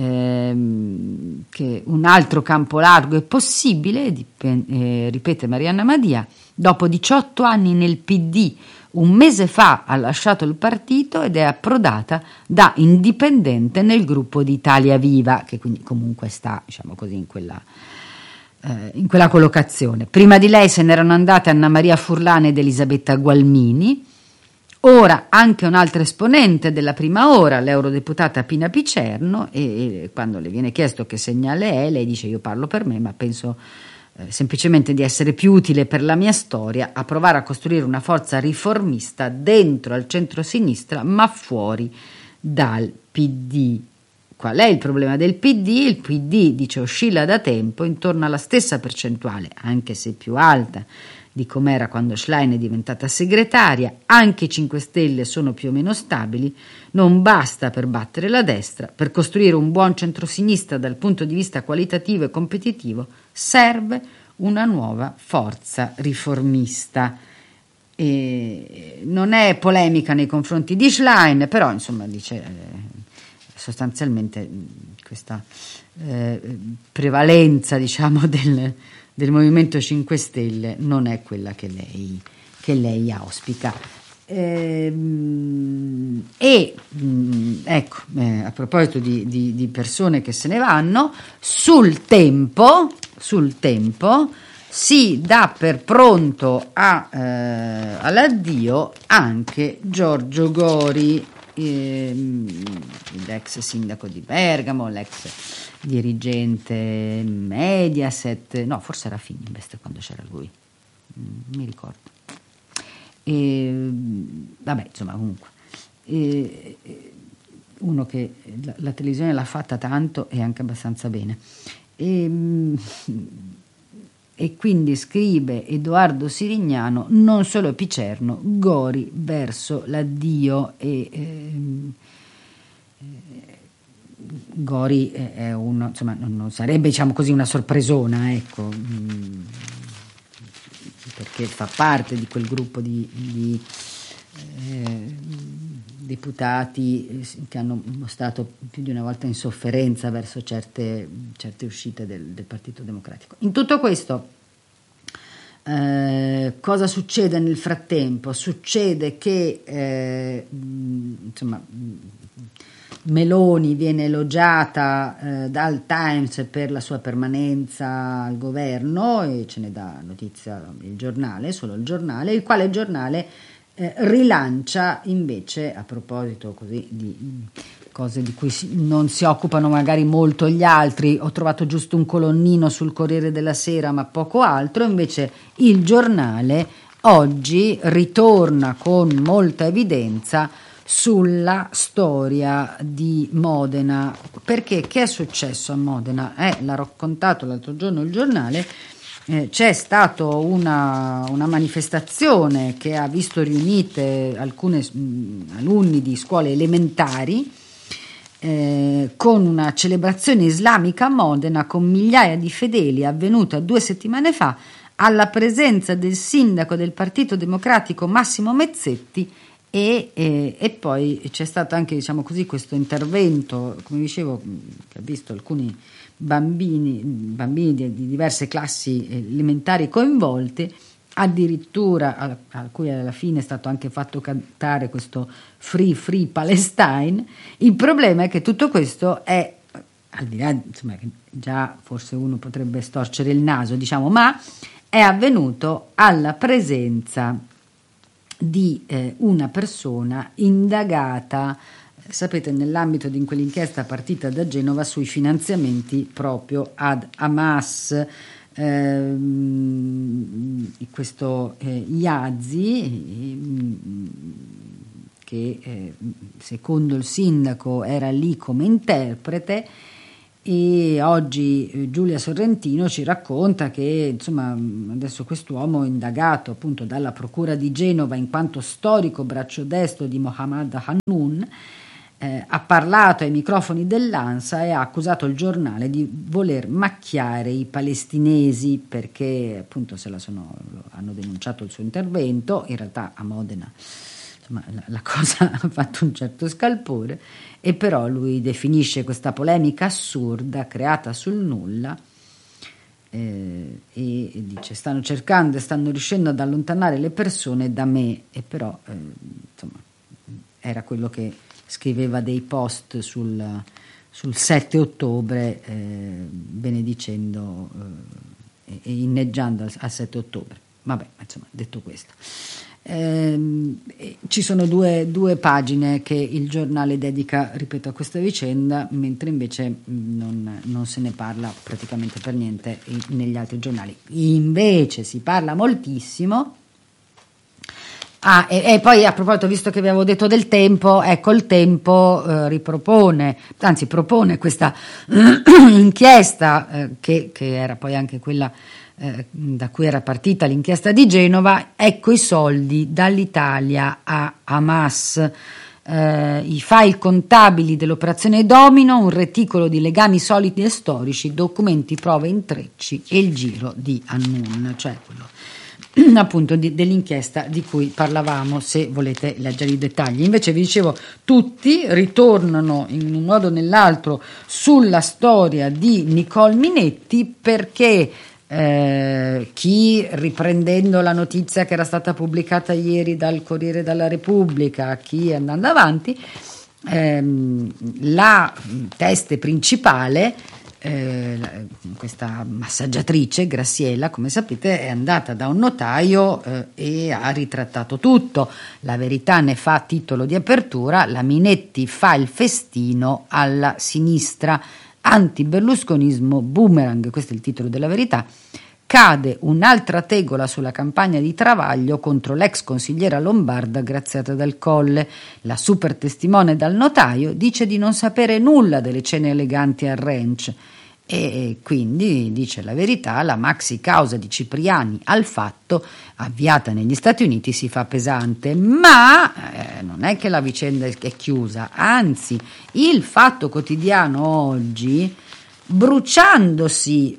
ehm, che un altro campo largo è possibile, dip- eh, ripete Marianna Madia, dopo diciotto anni nel P D. Un mese fa ha lasciato il partito ed è approdata da indipendente nel gruppo di Italia Viva, che quindi comunque sta, diciamo così, in quella, eh, in quella collocazione. Prima di lei se n'erano andate Anna Maria Furlan ed Elisabetta Gualmini. Ora anche un'altra esponente della prima ora, l'eurodeputata Pina Picerno, e, e quando le viene chiesto che segnale è, lei dice: io parlo per me, ma penso Eh, semplicemente di essere più utile per la mia storia a provare a costruire una forza riformista dentro al centro-sinistra ma fuori dal P D. Qual è il problema del P D? Il P D, dice, oscilla da tempo intorno alla stessa percentuale, anche se più alta di com'era quando Schlein è diventata segretaria. Anche i cinque Stelle sono più o meno stabili. Non basta per battere la destra. Per costruire un buon centrosinistra dal punto di vista qualitativo e competitivo serve una nuova forza riformista. E non è polemica nei confronti di Schlein, però insomma dice eh, sostanzialmente questa eh, prevalenza, diciamo, del del Movimento cinque Stelle non è quella che lei, che lei auspica. Ehm, e mh, ecco, eh, a proposito di, di, di persone che se ne vanno, sul Tempo, sul Tempo si dà per pronto a, eh, all'addio anche Giorgio Gori, ehm, l'ex sindaco di Bergamo, l'ex dirigente Mediaset, no, forse era Fininvest quando c'era lui, mm, mi ricordo. E, vabbè, insomma, comunque, e, uno che la, la televisione l'ha fatta tanto e anche abbastanza bene. E, e quindi scrive Edoardo Sirignano: non solo Picerno, Gori verso l'addio. E ehm, Gori è uno, insomma, non, non sarebbe, diciamo così, una sorpresona, ecco, mh, perché fa parte di quel gruppo di, di eh, deputati che hanno mostrato più di una volta insofferenza verso certe, certe uscite del, del Partito Democratico. In tutto questo, eh, cosa succede nel frattempo? Succede che eh, mh, insomma Meloni viene elogiata eh, dal Times per la sua permanenza al governo e ce ne dà notizia il giornale, solo il giornale, il quale giornale eh, rilancia invece, a proposito così di cose di cui si, non si occupano magari molto gli altri, ho trovato giusto un colonnino sul Corriere della Sera ma poco altro, invece il giornale oggi ritorna con molta evidenza sulla storia di Modena. Perché che è successo a Modena? Eh, l'ha raccontato l'altro giorno il giornale. Eh, c'è stata una, una manifestazione che ha visto riunite alcuni alunni di scuole elementari eh, con una celebrazione islamica a Modena con migliaia di fedeli, avvenuta due settimane fa alla presenza del sindaco del Partito Democratico Massimo Mezzetti. E, e, e poi c'è stato anche, diciamo così, questo intervento, come dicevo, che ha visto alcuni bambini, bambini di, di diverse classi elementari coinvolte, addirittura a, a cui alla fine è stato anche fatto cantare questo Free Free Palestine. Il problema è che tutto questo è, al di là, insomma, che già forse uno potrebbe storcere il naso, diciamo, ma è avvenuto alla presenza di eh, una persona indagata sapete, nell'ambito di quell'inchiesta partita da Genova sui finanziamenti proprio ad Hamas. Ehm, questo eh, Yazzi, ehm, che eh, secondo il sindaco era lì come interprete, e oggi eh, Giulia Sorrentino ci racconta che insomma adesso quest'uomo, indagato appunto dalla procura di Genova in quanto storico braccio destro di Mohammed Hannoun, eh, ha parlato ai microfoni dell'ANSA e ha accusato il giornale di voler macchiare i palestinesi, perché appunto se la sono, hanno denunciato il suo intervento. In realtà a Modena insomma la, la cosa ha fatto un certo scalpore, e però lui definisce questa polemica assurda creata sul nulla, eh, e, e dice: stanno cercando e stanno riuscendo ad allontanare le persone da me. E però eh, insomma era quello che scriveva dei post sul, sul sette ottobre, eh, benedicendo eh, e inneggiando al, al sette ottobre. Vabbè, insomma, detto questo, Eh, ci sono due, due pagine che il giornale dedica, ripeto, a questa vicenda, mentre invece non, non se ne parla praticamente per niente negli altri giornali. Invece si parla moltissimo. Ah, e, e poi a proposito, visto che vi avevo detto del Tempo, ecco, il Tempo eh, ripropone, anzi propone questa inchiesta eh, che, che era poi anche quella Eh, da cui era partita l'inchiesta di Genova. Ecco i soldi dall'Italia a Hamas, eh, i file contabili dell'operazione Domino, un reticolo di legami solidi e storici, documenti, prove, intrecci e il giro di Hannoun, cioè quello appunto di, dell'inchiesta di cui parlavamo, se volete leggere i dettagli. Invece vi dicevo, tutti ritornano in un modo o nell'altro sulla storia di Nicole Minetti, perché Eh, chi, riprendendo la notizia che era stata pubblicata ieri dal Corriere della Repubblica, chi andando avanti, ehm, la teste principale, eh, questa massaggiatrice Graziella, come sapete, è andata da un notaio eh, e ha ritrattato tutto. La Verità ne fa titolo di apertura: la Minetti fa il festino alla sinistra, anti-berlusconismo boomerang, questo è il titolo della Verità. Cade un'altra tegola sulla campagna di Travaglio contro l'ex consigliera lombarda Graziata Dal Colle. La super testimone dal notaio dice di non sapere nulla delle cene eleganti al ranch, e quindi, dice La Verità, la maxi causa di Cipriani al Fatto, avviata negli Stati Uniti, si fa pesante. Ma eh, non è che la vicenda è chiusa, anzi il Fatto Quotidiano oggi, bruciandosi,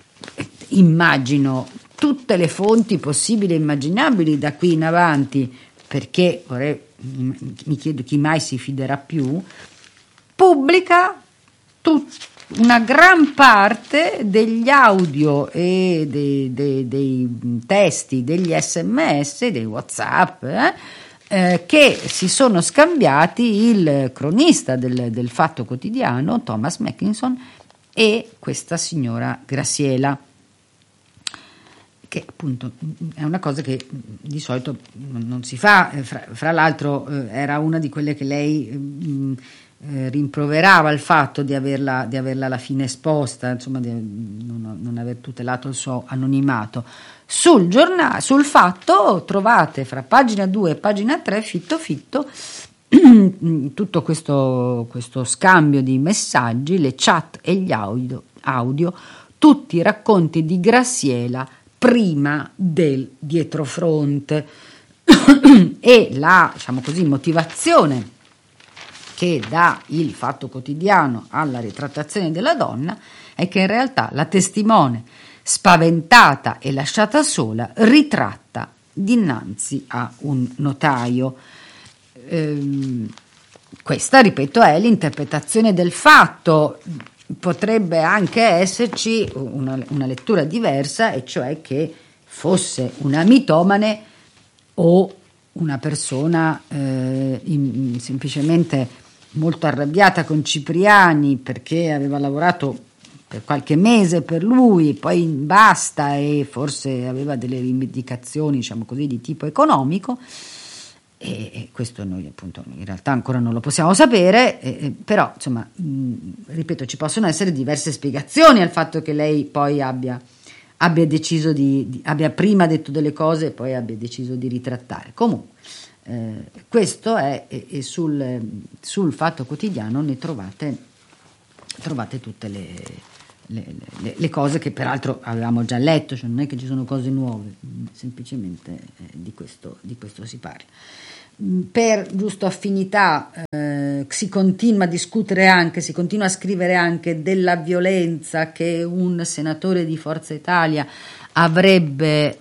immagino, tutte le fonti possibili e immaginabili da qui in avanti, perché vorrei, mi chiedo chi mai si fiderà più, pubblica tutto, una gran parte degli audio e dei, dei, dei testi, degli sms, dei WhatsApp eh, eh, che si sono scambiati il cronista del, del Fatto Quotidiano, Thomas Mackinson, e questa signora Graziella, che appunto è una cosa che di solito non si fa. Fra, fra l'altro eh, era una di quelle che lei mh, Eh, rimproverava il fatto di averla, di averla alla fine esposta, insomma di non, non aver tutelato il suo anonimato. Sul giornale, sul Fatto, trovate fra pagina due e pagina tre fitto fitto tutto questo, questo scambio di messaggi, le chat e gli audio, audio, tutti i racconti di Graziella prima del dietrofront e la, diciamo così, motivazione che dà il Fatto Quotidiano alla ritrattazione della donna è che in realtà la testimone, spaventata e lasciata sola, ritratta dinanzi a un notaio. Ehm, questa, ripeto, è l'interpretazione del fatto. Potrebbe anche esserci una, una lettura diversa, e cioè che fosse una mitomane o una persona eh, in, semplicemente molto arrabbiata con Cipriani perché aveva lavorato per qualche mese per lui, poi basta, e forse aveva delle rivendicazioni, diciamo così, di tipo economico, e, e questo noi appunto in realtà ancora non lo possiamo sapere, eh, però insomma mh, ripeto, ci possono essere diverse spiegazioni al fatto che lei poi abbia, abbia deciso di, di abbia prima detto delle cose e poi abbia deciso di ritrattare. Comunque eh, questo è, e, e sul, sul Fatto Quotidiano ne trovate trovate tutte le, le, le, le cose che peraltro avevamo già letto, cioè non è che ci sono cose nuove, semplicemente eh, di questo, di questo si parla. Per giusto affinità eh, si continua a discutere anche, si continua a scrivere anche della violenza che un senatore di Forza Italia avrebbe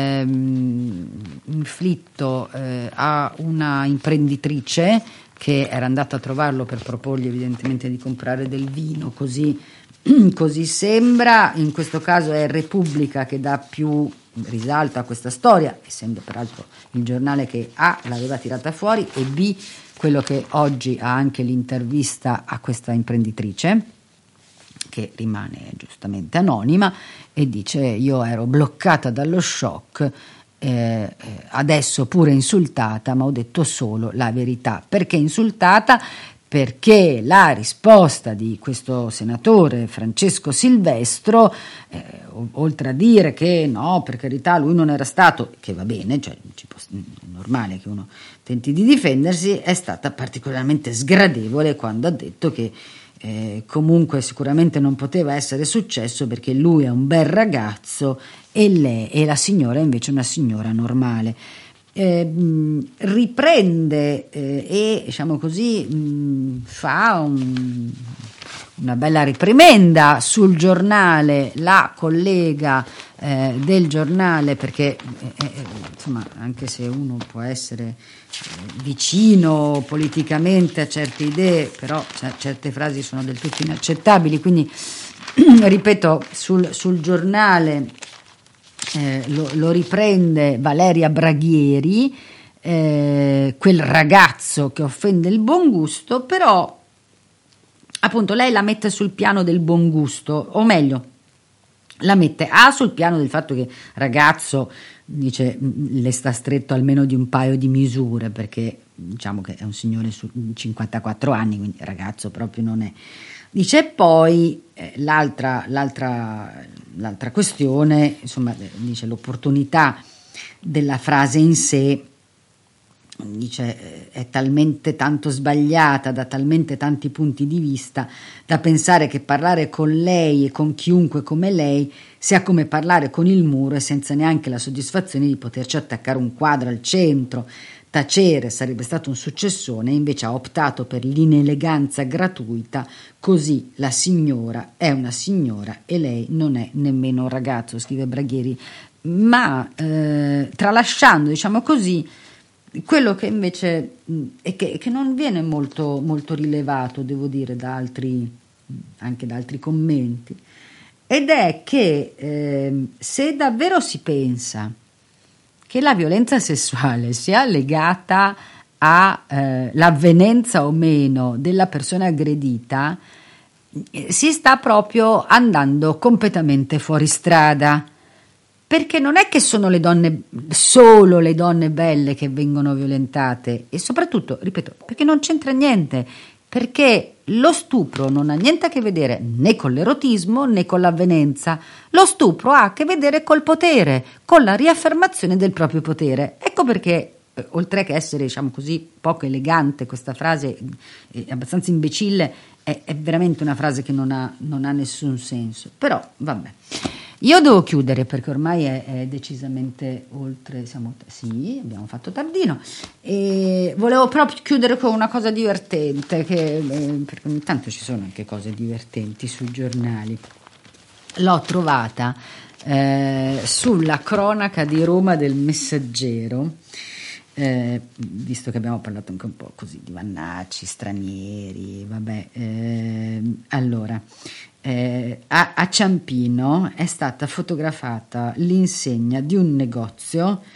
ehm, inflitto eh, a una imprenditrice che era andata a trovarlo per proporgli evidentemente di comprare del vino, così, così sembra. In questo caso è Repubblica che dà più risalto a questa storia, essendo peraltro il giornale che A l'aveva tirata fuori e B quello che oggi ha anche l'intervista a questa imprenditrice, che rimane giustamente anonima, e dice: io ero bloccata dallo shock, eh, adesso pure insultata, ma ho detto solo la verità. Perché insultata? Perché la risposta di questo senatore Francesco Silvestro, eh, oltre a dire che no, per carità lui non era stato, che va bene, cioè ci può, è normale che uno tenti di difendersi, è stata particolarmente sgradevole quando ha detto che eh, comunque sicuramente non poteva essere successo perché lui è un bel ragazzo e lei e la signora è invece una signora normale. Eh, mh, riprende eh, e diciamo così mh, fa un, una bella riprimenda sul giornale la collega eh, del giornale, perché eh, eh, insomma, anche se uno può essere eh, vicino politicamente a certe idee, però c- certe frasi sono del tutto inaccettabili, quindi ripeto, sul, sul giornale Eh, lo, lo riprende Valeria Braghieri, eh, quel ragazzo che offende il buon gusto, però appunto lei la mette sul piano del buon gusto, o meglio la mette A sul piano del fatto che ragazzo, dice, le sta stretto almeno di un paio di misure, perché diciamo che è un signore su cinquantaquattro anni, quindi ragazzo proprio non è. Dice poi eh, l'altra, l'altra, l'altra questione, insomma, dice l'opportunità della frase in sé, dice, è talmente tanto sbagliata da talmente tanti punti di vista da pensare che parlare con lei e con chiunque come lei sia come parlare con il muro e senza neanche la soddisfazione di poterci attaccare un quadro al centro. Tacere sarebbe stato un successone, invece ha optato per l'ineleganza gratuita, così la signora è una signora e lei non è nemmeno un ragazzo, scrive Braghieri, ma eh, tralasciando, diciamo così, quello che invece mh, è che, che non viene molto, molto rilevato, devo dire, da altri, anche da altri commenti, ed è che eh, se davvero si pensa che la violenza sessuale sia legata all'avvenenza eh, o meno della persona aggredita, eh, si sta proprio andando completamente fuori strada, perché non è che sono le donne, solo le donne belle che vengono violentate, e soprattutto, ripeto, perché non c'entra niente, perché lo stupro non ha niente a che vedere né con l'erotismo né con l'avvenenza. Lo stupro ha a che vedere col potere, con la riaffermazione del proprio potere. Ecco perché, eh, oltre che essere, diciamo così, poco elegante, questa frase è abbastanza imbecille, è, è veramente una frase che non ha, non ha nessun senso. Però, vabbè. Io devo chiudere perché ormai è, è decisamente oltre, siamo, sì, abbiamo fatto tardino, e volevo proprio chiudere con una cosa divertente, che, eh, perché ogni tanto ci sono anche cose divertenti sui giornali. L'ho trovata eh, sulla cronaca di Roma del Messaggero, eh, visto che abbiamo parlato anche un po' così di Vannacci, stranieri, vabbè, eh, allora... Eh, a, a Ciampino è stata fotografata l'insegna di un negozio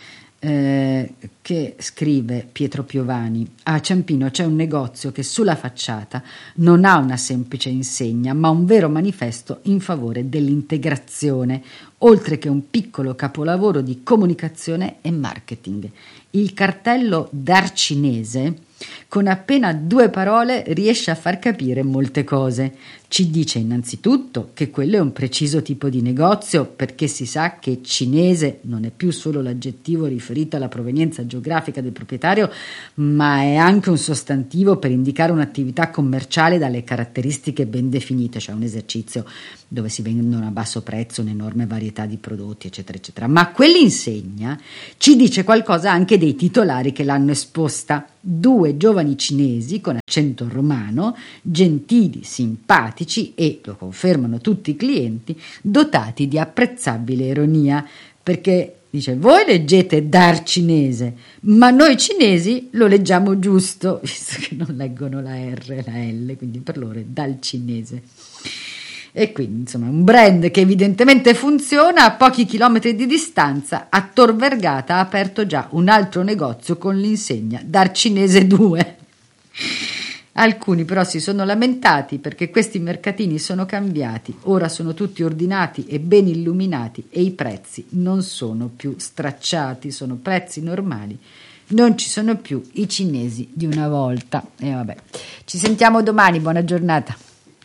eh, che scrive Pietro Piovani: a Ciampino c'è un negozio che sulla facciata non ha una semplice insegna, ma un vero manifesto in favore dell'integrazione, oltre che un piccolo capolavoro di comunicazione e marketing. Il cartello Dar Cinese, con appena due parole, riesce a far capire molte cose. Ci dice innanzitutto che quello è un preciso tipo di negozio, perché si sa che cinese non è più solo l'aggettivo riferito alla provenienza geografica del proprietario, ma è anche un sostantivo per indicare un'attività commerciale dalle caratteristiche ben definite, cioè un esercizio dove si vendono a basso prezzo un'enorme varietà di prodotti, eccetera, eccetera. Ma quell'insegna ci dice qualcosa anche dei titolari che l'hanno esposta. Due giovani cinesi con accento romano, gentili, simpatici e, lo confermano tutti i clienti, dotati di apprezzabile ironia, perché dice: voi leggete Dar Cinese, ma noi cinesi lo leggiamo giusto, visto che non leggono la R e la L, quindi per loro è Dal Cinese. E quindi, insomma, un brand che evidentemente funziona. A pochi chilometri di distanza, a Tor Vergata ha aperto già un altro negozio con l'insegna Dar Cinese due. Alcuni però si sono lamentati perché questi mercatini sono cambiati, ora sono tutti ordinati e ben illuminati e i prezzi non sono più stracciati, sono prezzi normali. Non ci sono più i cinesi di una volta. E vabbè, ci sentiamo domani, buona giornata.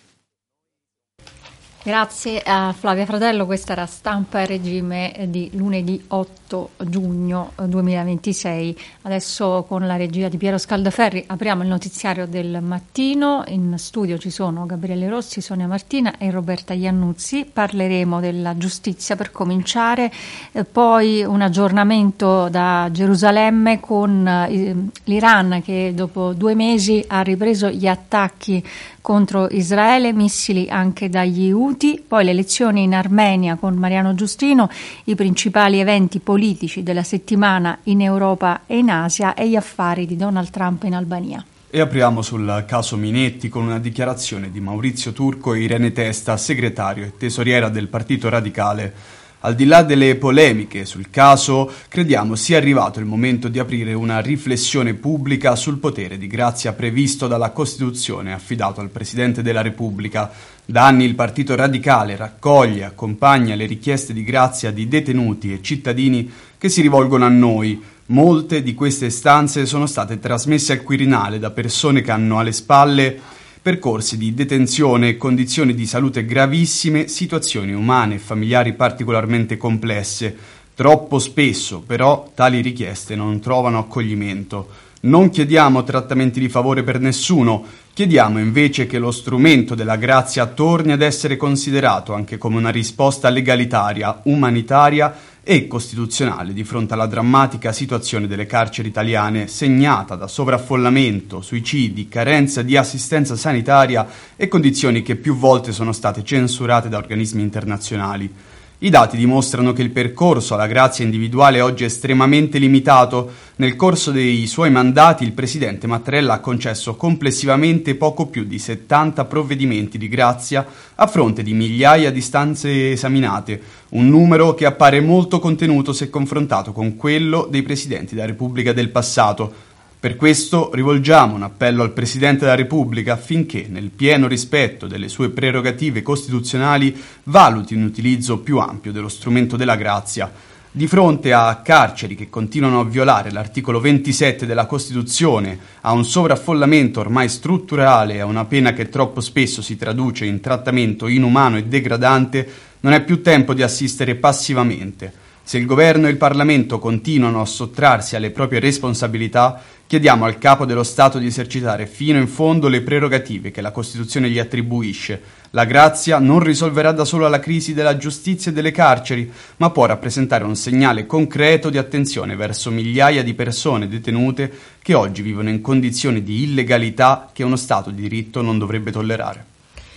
Grazie a Flavia Fratello, questa era Stampa e Regime di lunedì otto giugno duemilaventisei. Adesso con la regia di Piero Scaldaferri apriamo il notiziario del mattino. In studio ci sono Gabriele Rossi, Sonia Martina e Roberta Iannuzzi. Parleremo della giustizia per cominciare, eh, poi un aggiornamento da Gerusalemme con eh, l'Iran che dopo due mesi ha ripreso gli attacchi contro Israele, missili anche dagli Houthi, poi le elezioni in Armenia con Mariano Giustino, i principali eventi politici della settimana in Europa e in Asia e gli affari di Donald Trump in Albania. E apriamo sul caso Minetti con una dichiarazione di Maurizio Turco e Irene Testa, segretario e tesoriera del Partito Radicale. Al di là delle polemiche sul caso, crediamo sia arrivato il momento di aprire una riflessione pubblica sul potere di grazia previsto dalla Costituzione affidato al Presidente della Repubblica. Da anni il Partito Radicale raccoglie e accompagna le richieste di grazia di detenuti e cittadini che si rivolgono a noi. Molte di queste istanze sono state trasmesse al Quirinale da persone che hanno alle spalle percorsi di detenzione e condizioni di salute gravissime, situazioni umane e familiari particolarmente complesse. Troppo spesso, però, tali richieste non trovano accoglimento. Non chiediamo trattamenti di favore per nessuno, chiediamo invece che lo strumento della grazia torni ad essere considerato anche come una risposta legalitaria, umanitaria e costituzionale di fronte alla drammatica situazione delle carceri italiane segnata da sovraffollamento, suicidi, carenza di assistenza sanitaria e condizioni che più volte sono state censurate da organismi internazionali. I dati dimostrano che il percorso alla grazia individuale oggi è estremamente limitato. Nel corso dei suoi mandati il presidente Mattarella ha concesso complessivamente poco più di settanta provvedimenti di grazia a fronte di migliaia di istanze esaminate, un numero che appare molto contenuto se confrontato con quello dei presidenti della Repubblica del passato. Per questo rivolgiamo un appello al Presidente della Repubblica affinché, nel pieno rispetto delle sue prerogative costituzionali, valuti un utilizzo più ampio dello strumento della grazia. Di fronte a carceri che continuano a violare l'articolo ventisette della Costituzione, a un sovraffollamento ormai strutturale e a una pena che troppo spesso si traduce in trattamento inumano e degradante, non è più tempo di assistere passivamente. Se il Governo e il Parlamento continuano a sottrarsi alle proprie responsabilità, chiediamo al Capo dello Stato di esercitare fino in fondo le prerogative che la Costituzione gli attribuisce. La grazia non risolverà da sola la crisi della giustizia e delle carceri, ma può rappresentare un segnale concreto di attenzione verso migliaia di persone detenute che oggi vivono in condizioni di illegalità che uno Stato di diritto non dovrebbe tollerare.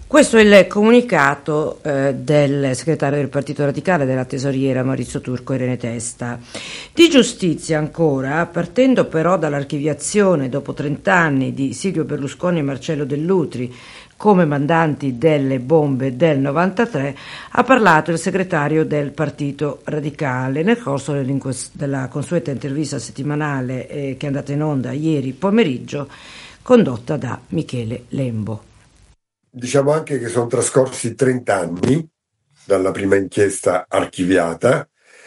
Questo è il comunicato eh, del segretario del Partito Radicale, della tesoriera Maurizio Turco e Irene Testa. Di giustizia ancora, partendo però dall'archiviazione dopo trent'anni di Silvio Berlusconi e Marcello Dell'Utri come mandanti delle bombe del novantatré, ha parlato il segretario del Partito Radicale nel corso della consueta intervista settimanale eh, che è andata in onda ieri pomeriggio, condotta da Michele Lembo. Diciamo anche che sono trascorsi trenta anni dalla prima inchiesta archiviata,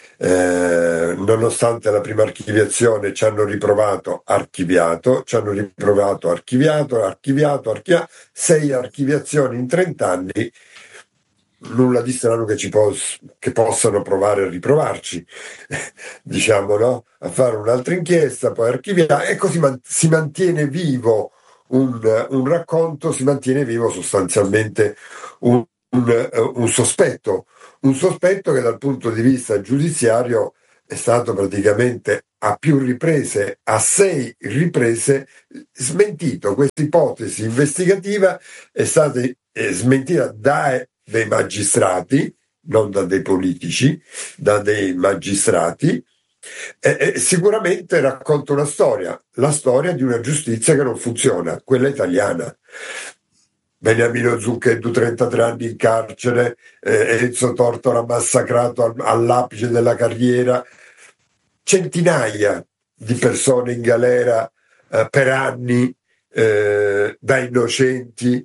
eh, nonostante la prima archiviazione ci hanno riprovato archiviato, ci hanno riprovato archiviato, archiviato, archiviato, sei archiviazioni in trenta anni, nulla di strano che, ci pos- che possano provare a riprovarci, diciamo, no? A fare un'altra inchiesta, poi archiviare, e così man- si mantiene vivo Un, un racconto, si mantiene vivo sostanzialmente un, un, un sospetto, un sospetto che dal punto di vista giudiziario è stato praticamente a più riprese, a sei riprese, smentito. Questa ipotesi investigativa è stata eh, smentita da dei magistrati, non da dei politici, da dei magistrati. E, e sicuramente racconta una storia, la storia di una giustizia che non funziona, quella italiana. Beniamino Zucchetto, trentatré anni in carcere, eh, Enzo Tortora massacrato al, all'apice della carriera, centinaia di persone in galera eh, per anni eh, da innocenti,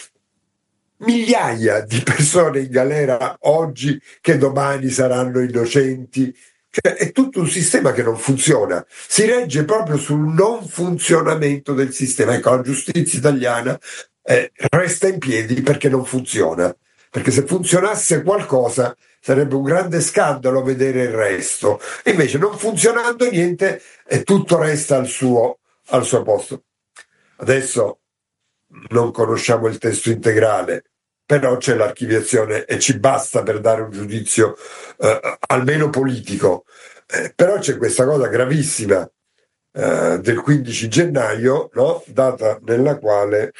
migliaia di persone in galera oggi che domani saranno innocenti. Cioè, è tutto un sistema che non funziona, si regge proprio sul non funzionamento del sistema. Ecco, la giustizia italiana eh, resta in piedi perché non funziona, perché se funzionasse qualcosa sarebbe un grande scandalo vedere il resto, e invece non funzionando niente e tutto resta al suo, al suo posto. Adesso non conosciamo il testo integrale, però c'è l'archiviazione e ci basta per dare un giudizio eh, almeno politico. Eh, però c'è questa cosa gravissima eh, del quindici gennaio, no? Data nella quale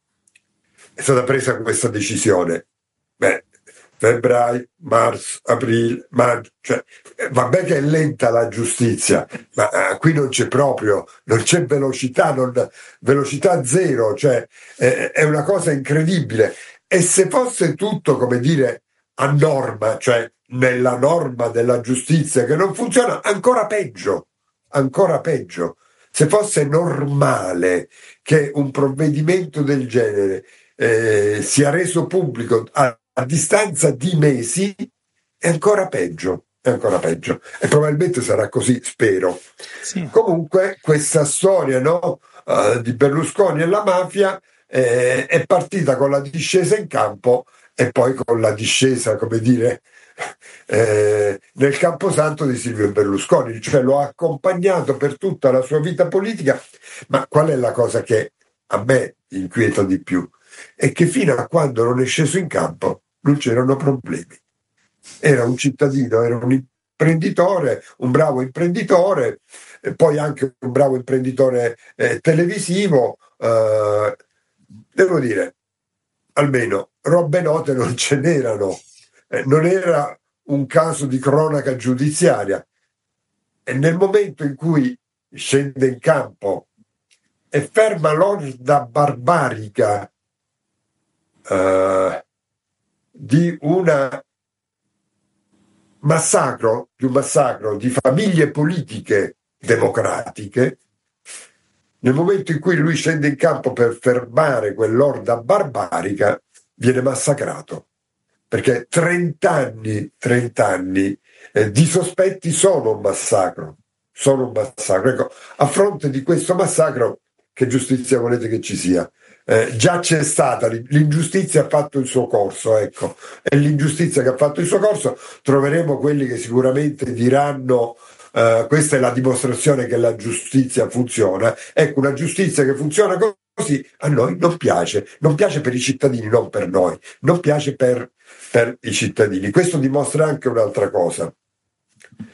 è stata presa questa decisione. Beh, febbraio, marzo, aprile, maggio, cioè, eh, vabbè che è lenta la giustizia, ma eh, qui non c'è proprio, non c'è velocità, non, velocità zero, cioè eh, è una cosa incredibile. E se fosse tutto, come dire, a norma, cioè nella norma della giustizia che non funziona, ancora peggio, ancora peggio. Se fosse normale che un provvedimento del genere eh, sia reso pubblico a, a distanza di mesi, è ancora peggio, è ancora peggio. E probabilmente sarà così, spero. Sì. Comunque questa storia, no, uh, di Berlusconi e la mafia Eh, è partita con la discesa in campo e poi con la discesa, come dire, eh, nel camposanto di Silvio Berlusconi, cioè lo ha accompagnato per tutta la sua vita politica. Ma qual è la cosa che a me inquieta di più? È che fino a quando non è sceso in campo non c'erano problemi. Era un cittadino, era un imprenditore, un bravo imprenditore, e poi anche un bravo imprenditore eh, televisivo. eh, Devo dire, almeno robe note non ce n'erano, eh, non era un caso di cronaca giudiziaria. E nel momento in cui scende in campo e ferma l'orda barbarica eh, di una massacro, di un massacro di famiglie politiche democratiche, nel momento in cui lui scende in campo per fermare quell'orda barbarica, viene massacrato. Perché trent'anni, trent'anni eh, di sospetti sono un massacro. Sono un massacro. Ecco, a fronte di questo massacro, che giustizia volete che ci sia? Eh, già c'è stata, l'ingiustizia ha fatto il suo corso, ecco. E l'ingiustizia che ha fatto il suo corso, troveremo quelli che sicuramente diranno Uh, questa è la dimostrazione che la giustizia funziona. Ecco, una giustizia che funziona così a noi non piace, non piace per i cittadini, non per noi, non piace per, per i cittadini. Questo dimostra anche un'altra cosa.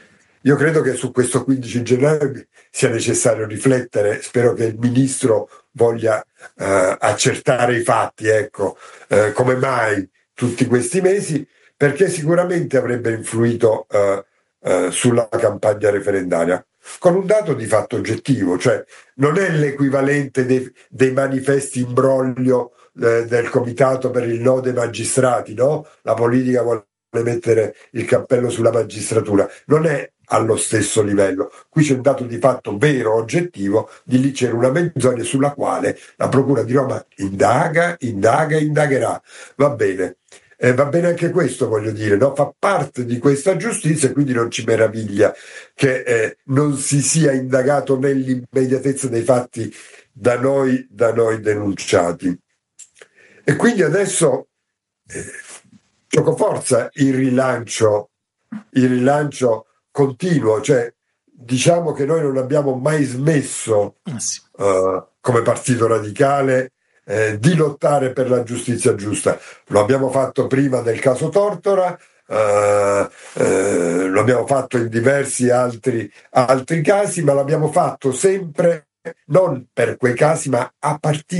Io credo che su questo quindici gennaio sia necessario riflettere, spero che il ministro voglia eh, accertare i fatti, ecco, eh, come mai tutti questi mesi, perché sicuramente avrebbe influito eh, eh, sulla campagna referendaria, con un dato di fatto oggettivo, cioè non è l'equivalente dei, dei manifesti in broglio eh, del comitato per il no dei magistrati, no? La politica vuole mettere il cappello sulla magistratura, non è allo stesso livello. Qui c'è un dato di fatto vero, oggettivo, di lì c'era una menzogna sulla quale la Procura di Roma indaga, indaga, indagherà. Va bene. Eh, va bene anche questo, voglio dire, no? Fa parte di questa giustizia e quindi non ci meraviglia che eh, non si sia indagato nell'immediatezza dei fatti da noi, da noi denunciati. E quindi adesso eh, giocoforza il rilancio, il rilancio continuo, cioè diciamo che noi non abbiamo mai smesso eh, come Partito Radicale Eh, di lottare per la giustizia giusta. Lo abbiamo fatto prima del caso Tortora, eh, eh, lo abbiamo fatto in diversi altri, altri casi, ma l'abbiamo fatto sempre non per quei casi, ma a partire